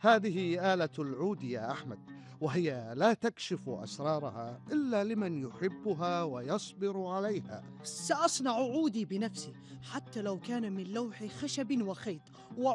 هذه آلة العود يا أحمد، وهي لا تكشف أسرارها إلا لمن يحبها ويصبر عليها. سأصنع عودي بنفسي، حتى لو كان من لوح خشب وخيط.